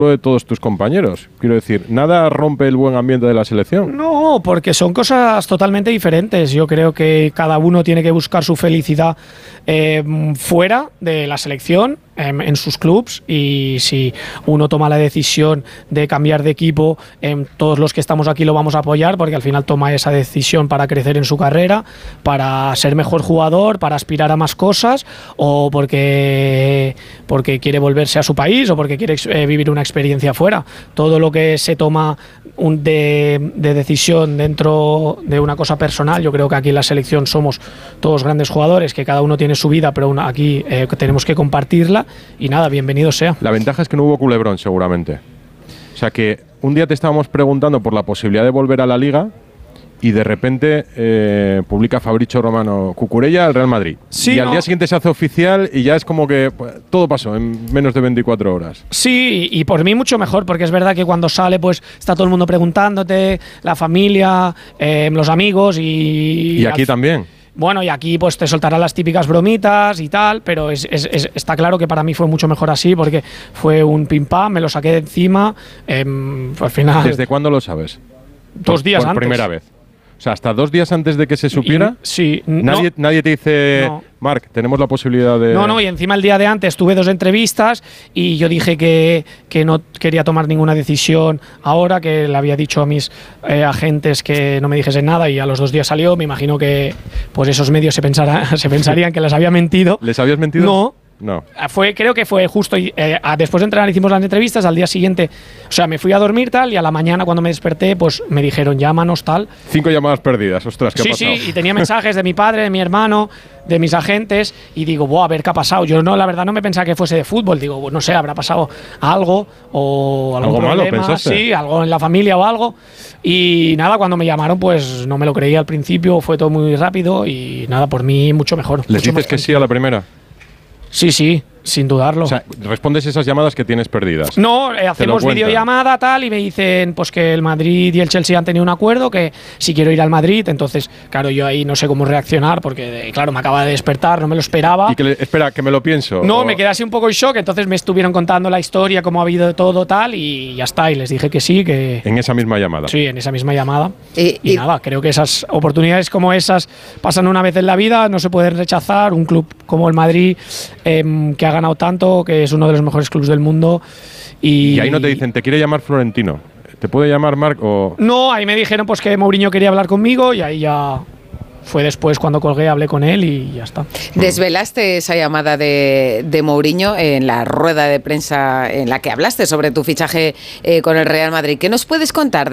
de todos tus compañeros. Quiero decir, nada rompe el buen ambiente de la selección. No, porque son cosas totalmente diferentes. Yo creo que cada uno tiene que buscar su felicidad fuera de la selección, en sus clubs, y si uno toma la decisión de cambiar de equipo, todos los que estamos aquí lo vamos a apoyar, porque al final toma esa decisión para crecer en su carrera, para ser mejor jugador, para aspirar a más cosas, o porque quiere volverse a su país, o porque quiere vivir una experiencia fuera. Todo lo que se toma de decisión dentro de una cosa personal, yo creo que aquí en la selección somos todos grandes jugadores, que cada uno tiene su vida, pero aquí tenemos que compartirla, y nada, bienvenido sea. La ventaja es que no hubo culebrón, seguramente. O sea que un día te estábamos preguntando por la posibilidad de volver a la Liga y de repente publica Fabrizio Romano Cucurella al Real Madrid. Sí, y al día siguiente se hace oficial y ya es como que todo pasó en menos de 24 horas. Sí, y por mí mucho mejor, porque es verdad que cuando sale pues está todo el mundo preguntándote, la familia, los amigos y aquí también. Bueno, y aquí pues te soltarán las típicas bromitas y tal, pero está claro que para mí fue mucho mejor así, porque fue un pim pam, me lo saqué de encima, al final. ¿Desde cuándo lo sabes? 2 días antes. Por primera vez. O sea, hasta 2 días antes de que se supiera. Sí. Nadie te dice, no. Marc, tenemos la posibilidad de. No, y encima el día de antes tuve 2 entrevistas y yo dije que no quería tomar ninguna decisión ahora, que le había dicho a mis agentes que no me dijesen nada, y a los 2 días salió. Me imagino que pues esos medios se pensarían que les había mentido. ¿Les habías mentido? No. Creo que fue justo después de entrenar hicimos las entrevistas, al día siguiente, o sea, me fui a dormir tal, y a la mañana cuando me desperté, pues me dijeron llámanos tal. 5 llamadas perdidas, ostras, ¿qué ha pasado? Sí, y tenía mensajes de mi padre, de mi hermano, de mis agentes, y digo, a ver qué ha pasado. Yo la verdad no me pensaba que fuese de fútbol, digo, no sé, habrá pasado algo o algún problema, malo, ¿pensaste? Sí, algo en la familia o algo. Y nada, cuando me llamaron, pues no me lo creía al principio, fue todo muy rápido y nada, por mí mucho mejor. ¿Les dices que sí a la primera? Sí, sin dudarlo. O sea, respondes esas llamadas que tienes perdidas. No, hacemos videollamada tal, y me dicen pues que el Madrid y el Chelsea han tenido un acuerdo, que si quiero ir al Madrid. Entonces, claro, yo ahí no sé cómo reaccionar, porque claro, me acaba de despertar, no me lo esperaba. Y espera, que me lo pienso. No, me quedé así un poco en shock. Entonces me estuvieron contando la historia, cómo ha habido de todo tal, y ya está, y les dije que sí, que… En esa misma llamada. Sí, en esa misma llamada. Y nada, creo que esas oportunidades como esas pasan una vez en la vida, no se pueden rechazar. Un club como el Madrid, que ha ganado tanto, que es uno de los mejores clubes del mundo. Y ahí no te dicen, te quiere llamar Florentino, ¿te puede llamar Marc? O… No, ahí me dijeron pues que Mourinho quería hablar conmigo, y ahí ya fue después cuando colgué, hablé con él y ya está. Desvelaste esa llamada de Mourinho en la rueda de prensa en la que hablaste sobre tu fichaje con el Real Madrid. ¿Qué nos puedes contar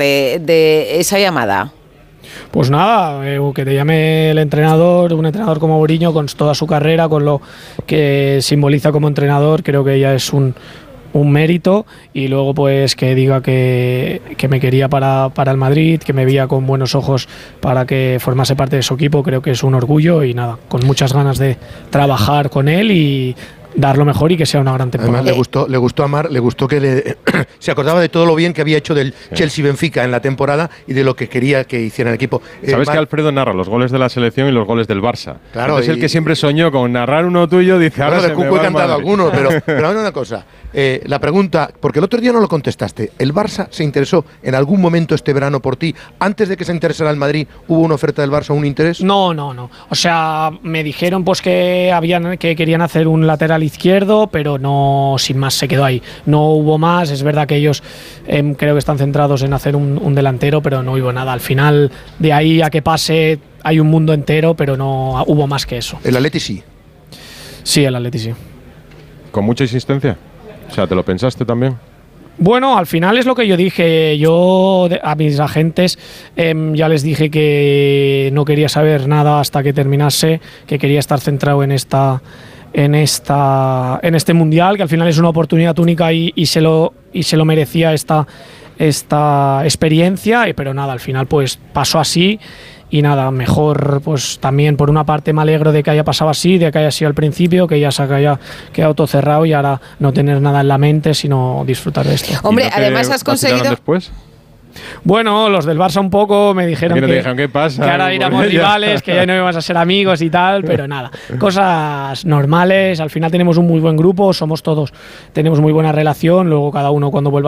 de esa llamada? Pues nada, que te llame el entrenador, un entrenador como Mourinho, con toda su carrera, con lo que simboliza como entrenador, creo que ya es un mérito. Y luego pues que diga que me quería para el Madrid, que me veía con buenos ojos para que formase parte de su equipo, creo que es un orgullo, y nada, con muchas ganas de trabajar con él y dar lo mejor y que sea una gran temporada. Además, le gustó a Marc, le gustó que se acordaba de todo lo bien que había hecho del Chelsea-Benfica en la temporada y de lo que quería que hiciera el equipo. Sabes que Alfredo narra los goles de la selección y los goles del Barça. Claro. Es el que siempre soñó con narrar uno tuyo, dice, ahora se me va he cantado alguno, pero ahora una cosa. La pregunta, porque el otro día no lo contestaste, ¿el Barça se interesó en algún momento este verano por ti? ¿Antes de que se interesara el Madrid hubo una oferta del Barça, un interés? No. O sea, me dijeron pues que querían hacer un lateral izquierdo, pero no, sin más, se quedó ahí. No hubo más. Es verdad que ellos creo que están centrados en hacer un delantero, pero no hubo nada. Al final, de ahí a que pase, hay un mundo entero, pero no hubo más que eso. ¿El Atleti sí? Sí, el Atleti sí. ¿Con mucha insistencia? O sea, ¿te lo pensaste también? Bueno, al final es lo que yo dije. Yo a mis agentes ya les dije que no quería saber nada hasta que terminase, que quería estar centrado en este mundial, que al final es una oportunidad única y se lo merecía esta experiencia, pero nada, al final pues pasó así. Y nada, mejor, pues también por una parte me alegro de que haya pasado así, de que haya sido al principio, que ya se haya quedado todo cerrado y ahora no tener nada en la mente, sino disfrutar de esto. Hombre, además has conseguido… después? Bueno, los del Barça un poco me dijeron ¿qué pasa? que ahora éramos rivales, que ya no íbamos a ser amigos y tal, pero nada, cosas normales. Al final tenemos un muy buen grupo, somos todos, tenemos muy buena relación, luego cada uno cuando vuelva